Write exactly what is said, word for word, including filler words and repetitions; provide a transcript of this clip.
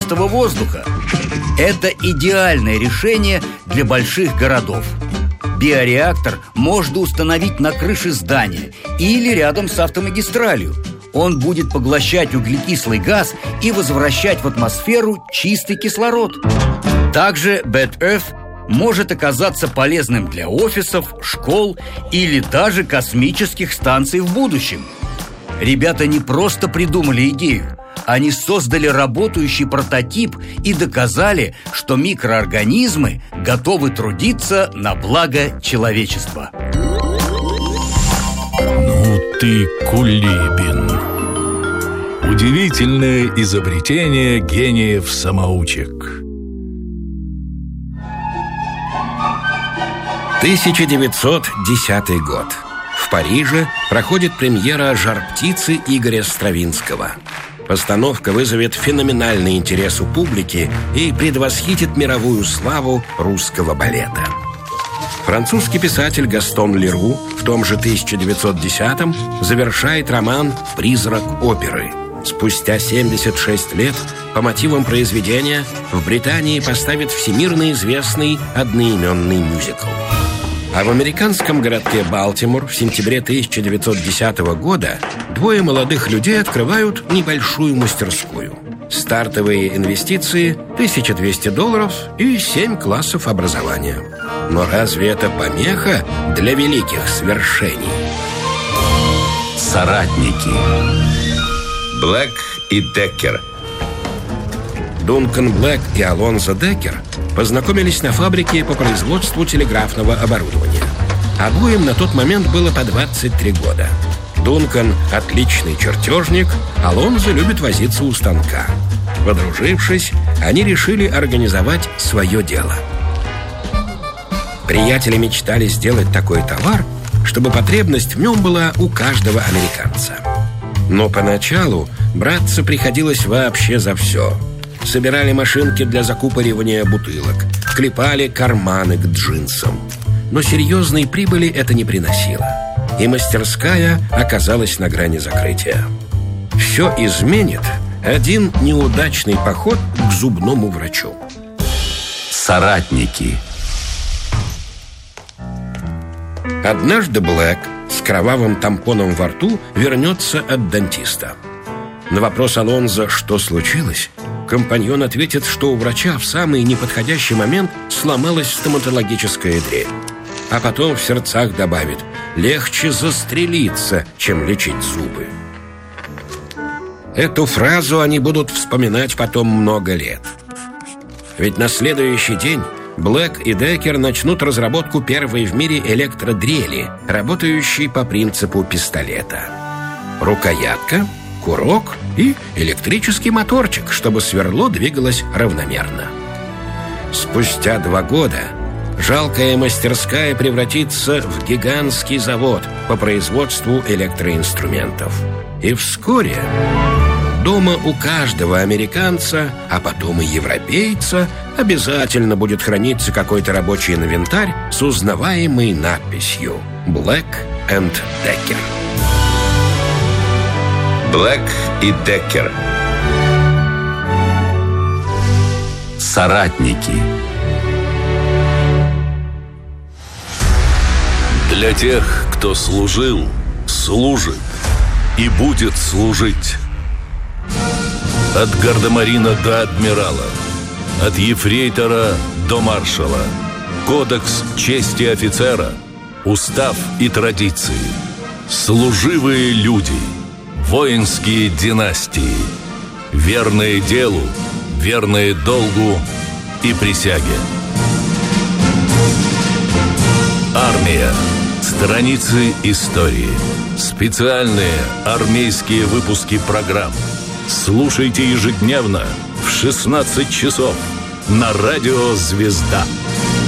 чистого воздуха. Это идеальное решение для больших городов. Биореактор можно установить на крыше здания или рядом с автомагистралью. Он будет поглощать углекислый газ и возвращать в атмосферу чистый кислород. Также Bad Earth может оказаться полезным для офисов, школ или даже космических станций в будущем. Ребята не просто придумали идею. Они создали работающий прототип и доказали, что микроорганизмы готовы трудиться на благо человечества. Ну ты кулибин. Удивительное изобретение гениев-самоучек. тысяча девятьсот десятый год. В Париже проходит премьера «Жар-птицы» Игоря Стравинского. Постановка вызовет феноменальный интерес у публики и предвосхитит мировую славу русского балета. Французский писатель Гастон Леру в том же тысяча девятьсот десятом завершает роман «Призрак оперы». Спустя семьдесят шесть лет по мотивам произведения в Британии поставят всемирно известный одноименный мюзикл. А в американском городке Балтимор в сентябре тысяча девятьсот десятого года двое молодых людей открывают небольшую мастерскую. Стартовые инвестиции – тысяча двести долларов и семь классов образования. Но разве это помеха для великих свершений? Соратники. Блэк и Деккер. Дункан Блэк и Алонзо Деккер познакомились на фабрике по производству телеграфного оборудования. Обоим на тот момент было по двадцать три года. Дункан – отличный чертежник, Алонзо любит возиться у станка. Подружившись, они решили организовать свое дело. Приятели мечтали сделать такой товар, чтобы потребность в нем была у каждого американца. Но поначалу браться приходилось вообще за все. Собирали машинки для закупоривания бутылок, клепали карманы к джинсам. Но серьезной прибыли это не приносило. И мастерская оказалась на грани закрытия. Все изменит один неудачный поход к зубному врачу. Соратники. Однажды Блэк с кровавым тампоном во рту вернется от дантиста. На вопрос Алонзо, что случилось, компаньон ответит, что у врача в самый неподходящий момент сломалась стоматологическая дверь. А потом в сердцах добавит: легче застрелиться, чем лечить зубы. Эту фразу они будут вспоминать потом много лет. Ведь на следующий день Блэк и Деккер начнут разработку первой в мире электродрели, работающей по принципу пистолета. Рукоятка, курок и электрический моторчик, чтобы сверло двигалось равномерно. Спустя два года жалкая мастерская превратится в гигантский завод по производству электроинструментов. И вскоре дома у каждого американца, а потом и европейца, обязательно будет храниться какой-то рабочий инвентарь с узнаваемой надписью «Блэк энд Деккер». Блэк и Деккер. Соратники. Для тех, кто служил, служит и будет служить. От гардемарина до адмирала, от ефрейтора до маршала. Кодекс чести офицера, устав и традиции. Служивые люди, воинские династии, верные делу, верные долгу и присяге. Армия. Страницы истории. Специальные армейские выпуски программ. Слушайте ежедневно в шестнадцать часов на радио «Звезда».